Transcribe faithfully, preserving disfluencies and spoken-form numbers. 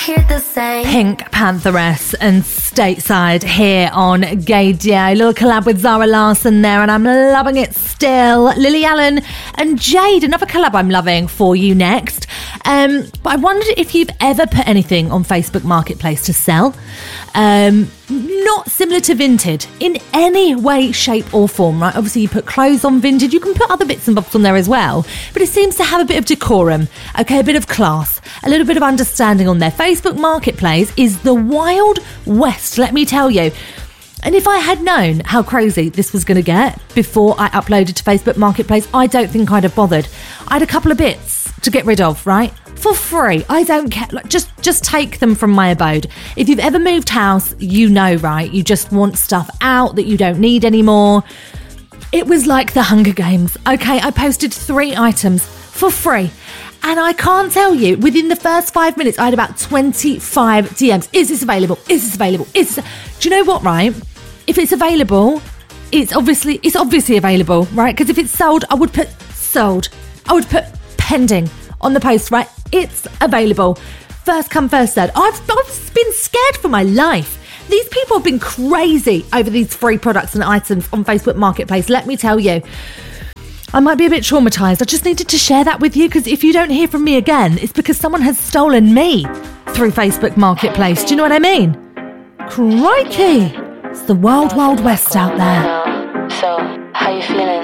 hear the same. Pink Pantheress and Stateside here on Gaydio. Little collab with Zara Larsson there, and I'm loving it still. Lily Allen and Jade, another collab I'm loving for you next. Um, but I wondered if you've ever put anything on Facebook Marketplace to sell. Um, not similar to Vinted in any way, shape or form, right? Obviously you put clothes on Vinted, you can put other bits and bobs on there as well, but it seems to have a bit of decorum, okay, a bit of class, a little bit of understanding on there. Facebook Marketplace is the Wild West, let me tell you. And if I had known how crazy this was going to get before I uploaded to Facebook Marketplace, I don't think I'd have bothered. I had a couple of bits to get rid of, right? For free. I don't care. Like, just, just take them from my abode. If you've ever moved house, you know, right? You just want stuff out that you don't need anymore. It was like the Hunger Games. Okay, I posted three items for free. And I can't tell you, within the first five minutes, I had about twenty-five D Ms. Is this available? Is this available? Is this... Do you know what, right? If it's available, it's obviously it's obviously available, right? Because if it's sold, I would put sold. I would put pending on the post, right? It's available. First come, first served. I've, I've been scared for my life. These people have been crazy over these free products and items on Facebook Marketplace. Let me tell you. I might be a bit traumatised. I just needed to share that with you, because if you don't hear from me again, it's because someone has stolen me through Facebook Marketplace. Do you know what I mean? Crikey! It's the wild, wild west out there. So, how you feeling?